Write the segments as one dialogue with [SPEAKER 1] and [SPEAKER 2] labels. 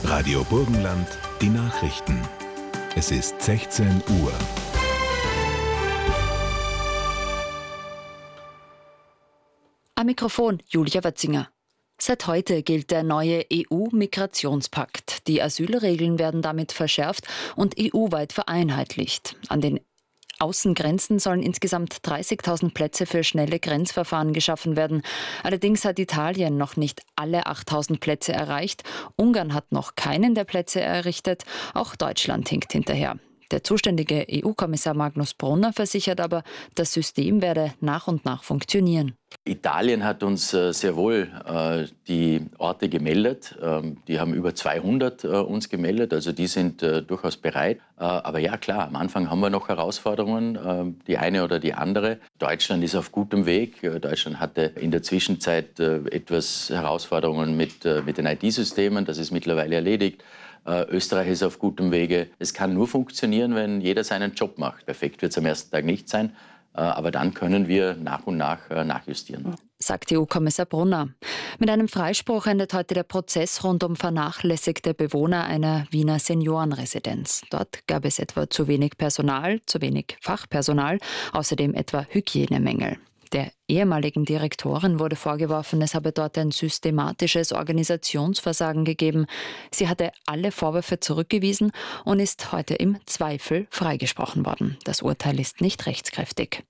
[SPEAKER 1] Radio Burgenland, die Nachrichten. Es ist 16 Uhr.
[SPEAKER 2] Am Mikrofon Julia Watzinger. Seit heute gilt der neue EU-Migrationspakt. Die Asylregeln werden damit verschärft und EU-weit vereinheitlicht. An den Außengrenzen sollen insgesamt 30.000 Plätze für schnelle Grenzverfahren geschaffen werden. Allerdings hat Italien noch nicht alle 8.000 Plätze erreicht. Ungarn hat noch keinen der Plätze errichtet. Auch Deutschland hinkt hinterher. Der zuständige EU-Kommissar Magnus Brunner versichert aber, das System werde nach und nach funktionieren.
[SPEAKER 3] Italien hat uns sehr wohl die Orte gemeldet. Die haben über 200 uns gemeldet, also die sind durchaus bereit. Aber ja, klar, am Anfang haben wir noch Herausforderungen, die eine oder die andere. Deutschland ist auf gutem Weg. Deutschland hatte in der Zwischenzeit etwas Herausforderungen mit den IT-Systemen. Das ist mittlerweile erledigt. Österreich ist auf gutem Wege. Es kann nur funktionieren, wenn jeder seinen Job macht. Perfekt wird es am ersten Tag nicht sein. Aber dann können wir nach und nach nachjustieren.
[SPEAKER 2] Sagt EU-Kommissar Brunner. Mit einem Freispruch endet heute der Prozess rund um vernachlässigte Bewohner einer Wiener Seniorenresidenz. Dort gab es etwa zu wenig Personal, zu wenig Fachpersonal, außerdem etwa Hygienemängel. Der ehemaligen Direktorin wurde vorgeworfen, es habe dort ein systematisches Organisationsversagen gegeben. Sie hatte alle Vorwürfe zurückgewiesen und ist heute im Zweifel freigesprochen worden. Das Urteil ist nicht rechtskräftig.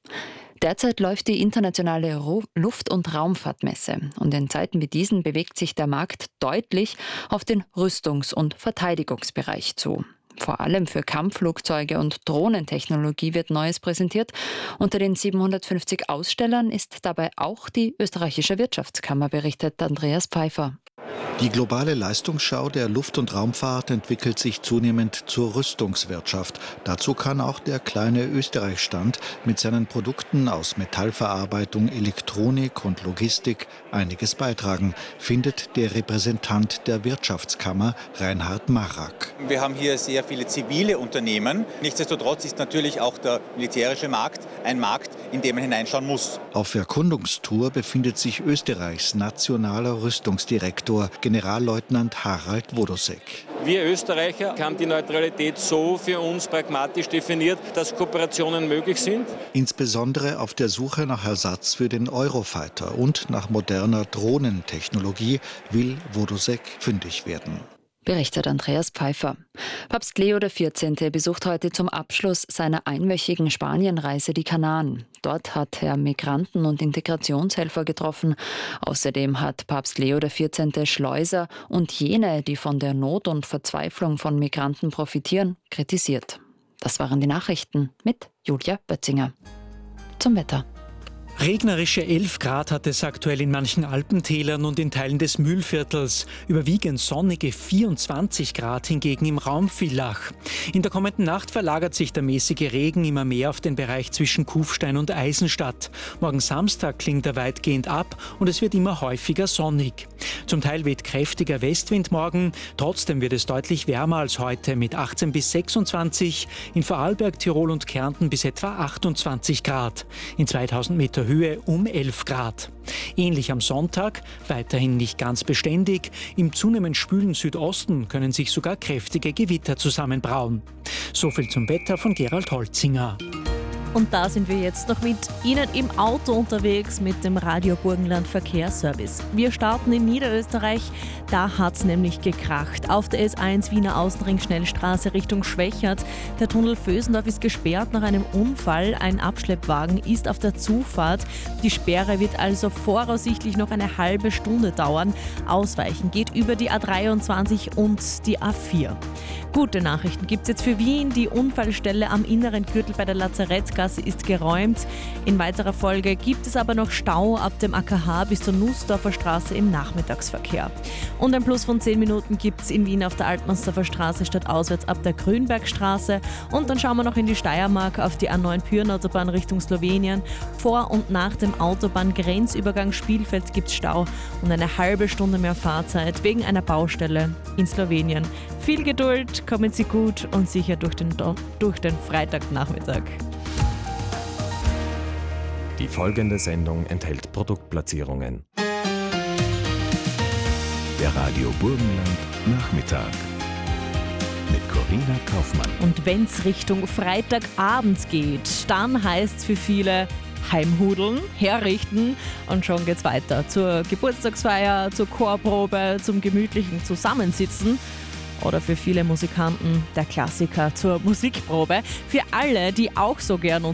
[SPEAKER 2] Derzeit läuft die internationale Luft- und Raumfahrtmesse. Und in Zeiten wie diesen bewegt sich der Markt deutlich auf den Rüstungs- und Verteidigungsbereich zu. Vor allem für Kampfflugzeuge und Drohnentechnologie wird Neues präsentiert. Unter den 750 Ausstellern ist dabei auch die österreichische Wirtschaftskammer, berichtet Andreas Pfeiffer.
[SPEAKER 4] Die globale Leistungsschau der Luft- und Raumfahrt entwickelt sich zunehmend zur Rüstungswirtschaft. Dazu kann auch der kleine Österreich-Stand mit seinen Produkten aus Metallverarbeitung, Elektronik und Logistik einiges beitragen, findet der Repräsentant der Wirtschaftskammer Reinhard Marak.
[SPEAKER 5] Wir haben hier sehr viele zivile Unternehmen. Nichtsdestotrotz ist natürlich auch der militärische Markt ein Markt, in den man hineinschauen muss.
[SPEAKER 4] Auf Erkundungstour befindet sich Österreichs nationaler Rüstungsdirektor, Generalleutnant Harald Wodosek.
[SPEAKER 6] Wir Österreicher haben die Neutralität so für uns pragmatisch definiert, dass Kooperationen möglich sind.
[SPEAKER 4] Insbesondere auf der Suche nach Ersatz für den Eurofighter und nach moderner Drohnentechnologie will Wodosek fündig werden.
[SPEAKER 2] Berichtet Andreas Pfeiffer. Papst Leo XIV. Besucht heute zum Abschluss seiner einwöchigen Spanienreise die Kanaren. Dort hat er Migranten und Integrationshelfer getroffen. Außerdem hat Papst Leo XIV. Schleuser und jene, die von der Not und Verzweiflung von Migranten profitieren, kritisiert. Das waren die Nachrichten mit Julia Bötzinger. Zum Wetter.
[SPEAKER 7] Regnerische 11 Grad hat es aktuell in manchen Alpentälern und in Teilen des Mühlviertels. Überwiegend sonnige 24 Grad hingegen im Raum Villach. In der kommenden Nacht verlagert sich der mäßige Regen immer mehr auf den Bereich zwischen Kufstein und Eisenstadt. Morgen Samstag klingt er weitgehend ab und es wird immer häufiger sonnig. Zum Teil weht kräftiger Westwind morgen. Trotzdem wird es deutlich wärmer als heute mit 18 bis 26, in Vorarlberg, Tirol und Kärnten bis etwa 28 Grad. In 2000 Meter Höhe um 11 Grad. Ähnlich am Sonntag, weiterhin nicht ganz beständig. Im zunehmend schwülen Südosten können sich sogar kräftige Gewitter zusammenbrauen. So viel zum Wetter von Gerald Holzinger.
[SPEAKER 8] Und da sind wir jetzt noch mit Ihnen im Auto unterwegs mit dem Radio Burgenland Verkehrsservice. Wir starten in Niederösterreich, da hat es nämlich gekracht. Auf der S1 Wiener Außenring Schnellstraße Richtung Schwächert. Der Tunnel Vösendorf ist gesperrt nach einem Unfall. Ein Abschleppwagen ist auf der Zufahrt. Die Sperre wird also voraussichtlich noch eine halbe Stunde dauern. Ausweichen geht über die A23 und die A4. Gute Nachrichten gibt es jetzt für Wien. Die Unfallstelle am inneren Gürtel bei der Lazarettgasse ist geräumt. In weiterer Folge gibt es aber noch Stau ab dem AKH bis zur Nussdorfer Straße im Nachmittagsverkehr. Und ein Plus von 10 Minuten gibt es in Wien auf der Altmannsdorfer Straße statt auswärts ab der Grünbergstraße. Und dann schauen wir noch in die Steiermark auf die A9 Pyrenautobahn Richtung Slowenien. Vor und nach dem Autobahngrenzübergang Spielfeld gibt es Stau und eine halbe Stunde mehr Fahrzeit wegen einer Baustelle in Slowenien. Viel Geduld, kommen Sie gut und sicher durch den Freitagnachmittag.
[SPEAKER 9] Die folgende Sendung enthält Produktplatzierungen.
[SPEAKER 1] Der Radio Burgenland Nachmittag mit Corinna Kaufmann.
[SPEAKER 8] Und wenn es Richtung Freitagabend geht, dann heißt es für viele heimhudeln, herrichten und schon geht's weiter zur Geburtstagsfeier, zur Chorprobe, zum gemütlichen Zusammensitzen. Oder für viele Musikanten der Klassiker zur Musikprobe. Für alle, die auch so gern